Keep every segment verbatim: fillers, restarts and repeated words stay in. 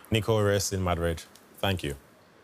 Nico Reyes in Madrid. Thank you.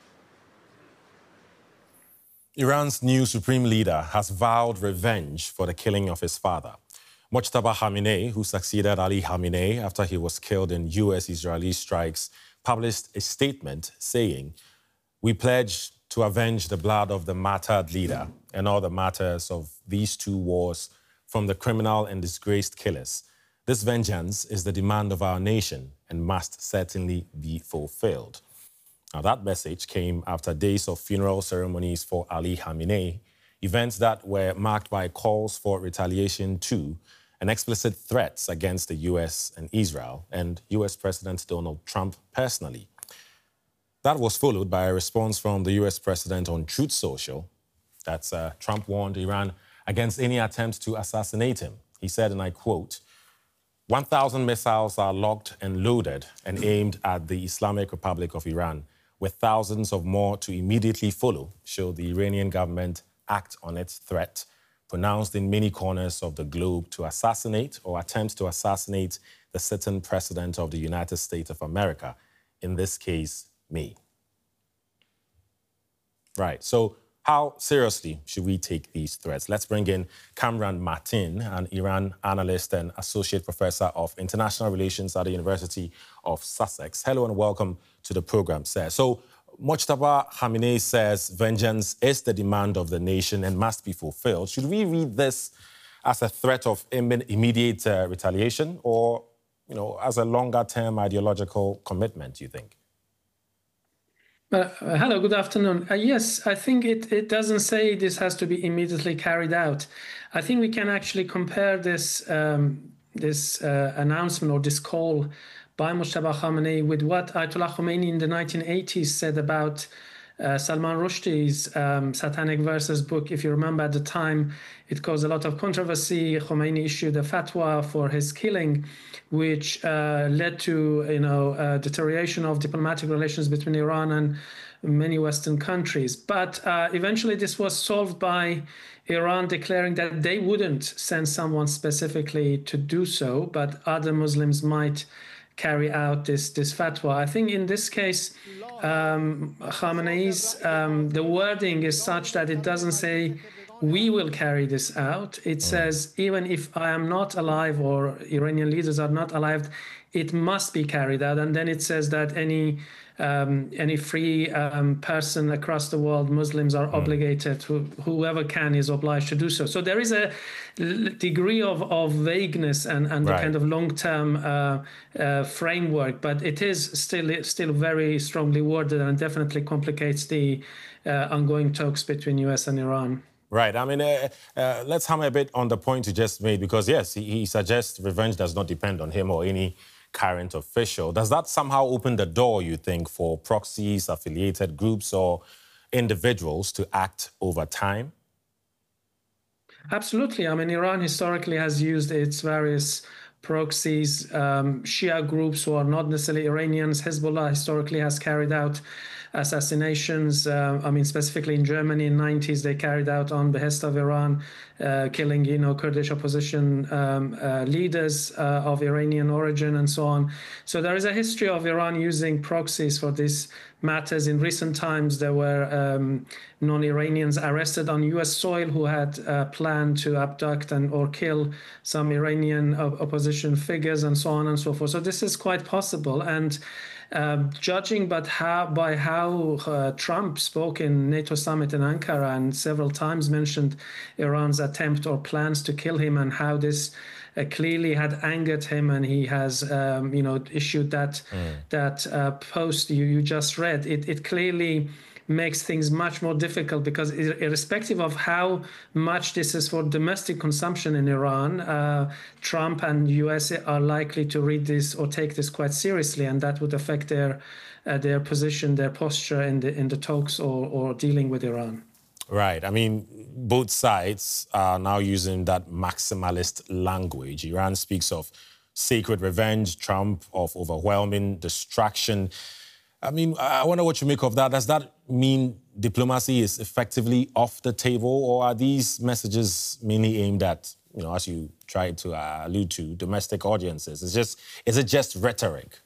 Iran's new supreme leader has vowed revenge for the killing of his father. Mojtaba Khamenei, who succeeded Ali Khamenei after he was killed in U S-Israeli strikes, published a statement saying, "We pledge to avenge the blood of the martyred leader and all the martyrs of these two wars from the criminal and disgraced killers. This vengeance is the demand of our nation and must certainly be fulfilled." Now, that message came after days of funeral ceremonies for Ali Khamenei, events that were marked by calls for retaliation to and explicit threats against the U S and Israel and U S President Donald Trump personally. That was followed by a response from the U S president on Truth Social. That's uh, Trump warned Iran against any attempt to assassinate him. He said, and I quote, one thousand missiles are locked and loaded and aimed at the Islamic Republic of Iran, with thousands of more to immediately follow, should the Iranian government act on its threat, pronounced in many corners of the globe to assassinate or attempt to assassinate the sitting president of the United States of America, in this case, me. Right, so how seriously should we take these threats? Let's bring in Kamran Martin, an Iran analyst and associate professor of international relations at the University of Sussex. Hello and welcome to the program, sir. So Mojtaba Khamenei says vengeance is the demand of the nation and must be fulfilled. Should we read this as a threat of immediate uh, retaliation or, you know, as a longer-term ideological commitment, do you think? Uh, hello, good afternoon. Uh, yes, I think it, it doesn't say this has to be immediately carried out. I think we can actually compare this, um, this uh, announcement or this call by Mojtaba Khamenei with what Ayatollah Khomeini in the nineteen eighties said about uh, Salman Rushdie's um, Satanic Verses book. If you remember, at the time, it caused a lot of controversy. Khomeini issued a fatwa for his killing, which uh, led to, you know, uh, deterioration of diplomatic relations between Iran and many Western countries. But uh, eventually this was solved by Iran declaring that they wouldn't send someone specifically to do so, but other Muslims might carry out this, this fatwa. I think in this case, um, Khamenei's, um, the wording is such that it doesn't say, we will carry this out. It says, even if I am not alive or Iranian leaders are not alive, it must be carried out. And then it says that any um, any free um, person across the world, Muslims are mm. obligated, to, whoever can is obliged to do so. So there is a degree of, of vagueness and, and right. the kind of long-term uh, uh, framework, but it is still, still very strongly worded and definitely complicates the uh, ongoing talks between U S and Iran. Right. I mean, uh, uh, let's hammer a bit on the point you just made, because, yes, he, he suggests revenge does not depend on him or any current official. Does that somehow open the door, you think, for proxies, affiliated groups or individuals to act over time? Absolutely. I mean, Iran historically has used its various proxies, um, Shia groups who are not necessarily Iranians. Hezbollah historically has carried out assassinations. Uh, I mean, specifically in Germany in the nineties, they carried out on behest of Iran, uh, killing, you know, Kurdish opposition um, uh, leaders uh, of Iranian origin and so on. So there is a history of Iran using proxies for these matters. In recent times, there were um, non-Iranians arrested on U S soil who had uh, planned to abduct and or kill some Iranian op opposition figures and so on and so forth. So this is quite possible. And Uh, judging but how, by how uh, Trump spoke in NATO summit in Ankara and several times mentioned Iran's attempt or plans to kill him and how this uh, clearly had angered him, and he has, um, you know, issued that mm. that uh, post you, you just read. It, it clearly makes things much more difficult, because irrespective of how much this is for domestic consumption in Iran, uh, Trump and U S are likely to read this or take this quite seriously, and that would affect their uh, their position, their posture in the in the talks or, or dealing with Iran. Right. I mean, both sides are now using that maximalist language. Iran speaks of sacred revenge, Trump of overwhelming destruction. I mean, I wonder what you make of that. Does that mean diplomacy is effectively off the table, or are these messages mainly aimed at, you know, as you tried to uh, allude to, domestic audiences? It's just, is it just rhetoric?